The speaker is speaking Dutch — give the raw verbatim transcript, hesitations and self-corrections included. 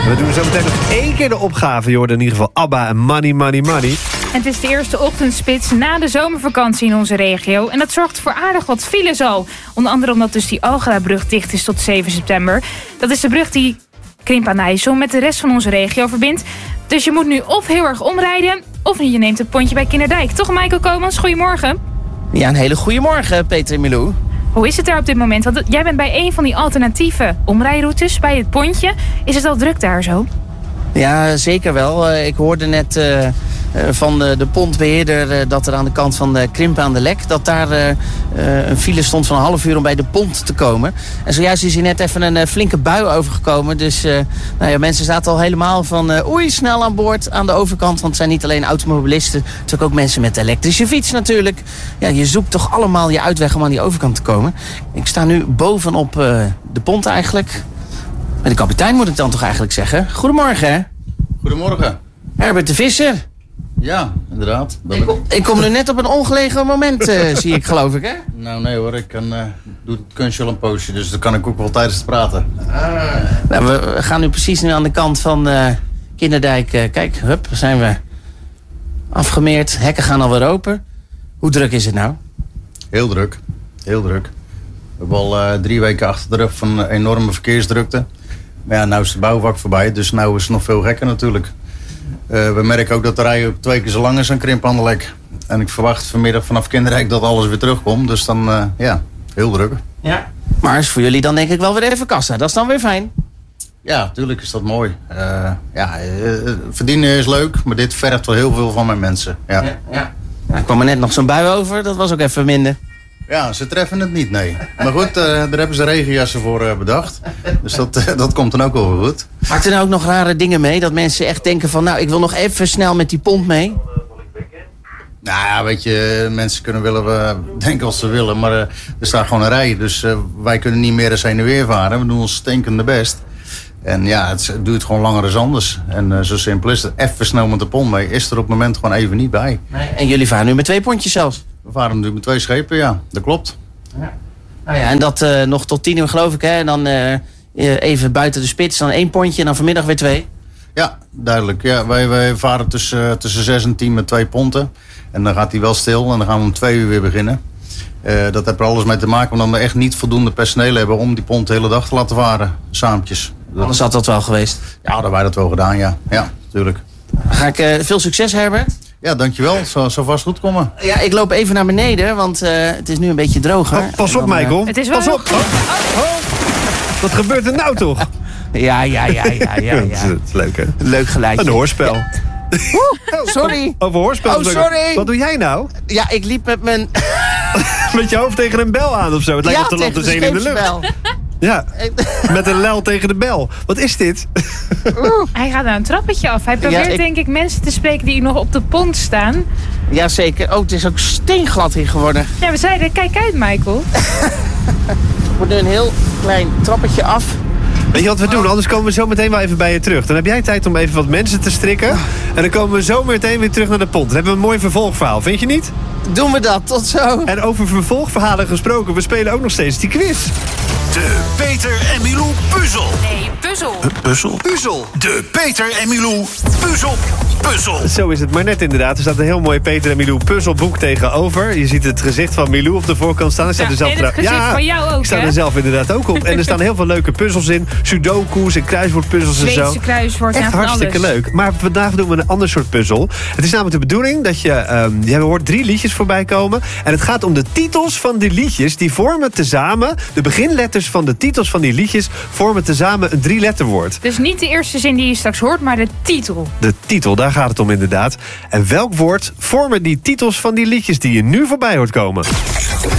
We doen zo meteen nog één keer de opgave. Je hoort in ieder geval ABBA en Money, Money, Money. En het is de eerste ochtendspits na de zomervakantie in onze regio. En dat zorgt voor aardig wat files al. Onder andere omdat dus die Algera-brug dicht is tot zeven september. Dat is de brug die Krimp aan de IJssel met de rest van onze regio verbindt. Dus je moet nu of heel erg omrijden, of je neemt het pontje bij Kinderdijk. Toch, Michael Komans? Goedemorgen. Ja, een hele goede morgen, Peter en Milou. Hoe is het daar op dit moment? Want jij bent bij een van die alternatieve omrijroutes bij het pontje. Is het al druk daar zo? Ja, zeker wel. Ik hoorde net uh, van de, de pontbeheerder uh, dat er aan de kant van de Krimp aan de Lek, dat daar uh, uh, een file stond van een half uur om bij de pont te komen. En zojuist is hier net even een uh, flinke bui overgekomen. Dus uh, nou ja, mensen zaten al helemaal van uh, oei, snel aan boord aan de overkant. Want het zijn niet alleen automobilisten, het zijn ook mensen met elektrische fiets natuurlijk. Ja, je zoekt toch allemaal je uitweg om aan die overkant te komen. Ik sta nu bovenop uh, de pont eigenlijk. Met de kapitein moet ik dan toch eigenlijk zeggen. Goedemorgen, hè? Goedemorgen. Herbert de Visser. Ja, inderdaad. Ik kom, ik kom nu net op een ongelegen moment, uh, zie ik geloof ik, hè? Nou nee hoor, ik kan, uh, doe het kunstje al een poosje, dus dan kan ik ook wel tijdens het praten. Ah. Nou, we, we gaan nu precies nu aan de kant van uh, Kinderdijk. Uh, kijk, hup, zijn we afgemeerd. Hekken gaan alweer open. Hoe druk is het nou? Heel druk. Heel druk. We hebben al uh, drie weken achter de rug van uh, enorme verkeersdrukte. Maar ja, nou is de bouwvak voorbij, dus nou is het nog veel gekker natuurlijk. Uh, we merken ook dat de rij ook twee keer zo lang is aan Krimp aan de Lek. En ik verwacht vanmiddag vanaf Kinderdijk dat alles weer terugkomt. Dus dan, uh, ja, heel druk. Ja. Maar is voor jullie dan denk ik wel weer even kassa. Dat is dan weer fijn. Ja, natuurlijk is dat mooi. Uh, ja, uh, verdienen is leuk, maar dit vergt wel heel veel van mijn mensen. Ja. Ja, ja. Ja, ik kwam er net nog zo'n bui over, dat was ook even minder. Ja, ze treffen het niet, nee. Maar goed, uh, daar hebben ze regenjassen voor uh, bedacht. Dus dat, uh, dat komt dan ook wel weer goed. Maakt er nou ook nog rare dingen mee? Dat mensen echt denken van, nou, ik wil nog even snel met die pont mee? Nou ja, weet je, mensen kunnen willen uh, denken als ze willen. Maar uh, er staat gewoon een rij. Dus uh, wij kunnen niet meer eens heen en weer varen. We doen ons stinkende best. En ja, het duurt gewoon langer dan anders. En uh, zo simpel is het. Even snel met de pont mee is er op het moment gewoon even niet bij. Nee. En jullie varen nu met twee pontjes zelfs? We varen nu met twee schepen, ja. Dat klopt. Ja. Nou ja, en dat uh, nog tot tien uur geloof ik, hè. En dan uh, even buiten de spits, dan één pontje en dan vanmiddag weer twee. Ja, duidelijk. Ja, wij, wij varen tussen, uh, tussen zes en tien met twee ponten. En dan gaat hij wel stil en dan gaan we om twee uur weer beginnen. Uh, dat heeft er alles mee te maken, omdat we echt niet voldoende personeel hebben om die pont de hele dag te laten varen. Saampjes. Anders had dat wel geweest. Ja, dat hebben wij dat wel gedaan, ja. Ja, natuurlijk. Ga ik, uh, veel succes, Herbert. Ja, dankjewel. Het zal, zal vast goed komen. Ja, ik loop even naar beneden, want uh, het is nu een beetje droger. Oh, pas op, dan, Michael. Uh, het is wel pas op. Oh. Oh. Wat gebeurt er nou toch? Ja, ja, ja, ja, ja. ja. Dat is leuk, hè? Leuk geluidje. Een hoorspel. Ja. Oeh, sorry. Over hoorspel. Oh, sorry. Wat doe jij nou? Ja, ik liep met mijn... met je hoofd tegen een bel aan of zo. Het lijkt ja, op de land de zee in de lucht. Ja, met een lel tegen de bel. Wat is dit? Oeh. Hij gaat naar een trappetje af. Hij probeert ja, ik... denk ik mensen te spreken die nog op de pont staan. Jazeker. Oh, het is ook steenglad hier geworden. Ja, we zeiden, kijk uit, Michael. Ik moet nu een heel klein trappetje af. Weet je wat we doen? Anders komen we zo meteen wel even bij je terug. Dan heb jij tijd om even wat mensen te strikken. En dan komen we zo meteen weer terug naar de pont. Dan hebben we een mooi vervolgverhaal, vind je niet? Doen we dat, tot zo. En over vervolgverhalen gesproken, we spelen ook nog steeds die quiz. De Peter en Milou puzzel. Nee, puzzel. Uh, puzzel? Puzzel. De Peter en Milou puzzel. Puzzel. Zo is het maar net inderdaad. Er staat een heel mooi Peter en Milou puzzelboek tegenover. Je ziet het gezicht van Milou op de voorkant staan. Ik sta ja, er zelf en het gezicht ja, van jou ook, ik sta hè? er zelf inderdaad ook op. En er staan heel veel leuke puzzels in. Sudoku's en kruiswoordpuzzels en zo. Zweedse kruiswoord. Echt hartstikke alles. leuk. Maar vandaag doen we een ander soort puzzel. Het is namelijk de bedoeling dat je... Um, je hoort drie liedjes voorbij komen. En het gaat om de titels van die liedjes. Die vormen tezamen... De beginletters van de titels van die liedjes... vormen tezamen een drie-letterwoord. Dus niet de eerste zin die je straks hoort, maar de titel. De titel, daar gaat het om inderdaad. En welk woord vormen die titels van die liedjes die je nu voorbij hoort komen?